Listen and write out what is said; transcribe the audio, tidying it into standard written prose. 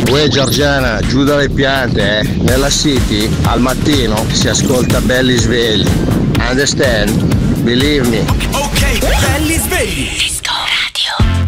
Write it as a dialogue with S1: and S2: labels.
S1: Uè Giorgiana, giù dalle piante, nella city al mattino si ascolta Belli Svegli. Understand? Believe me.
S2: Ok, Belli Svegli.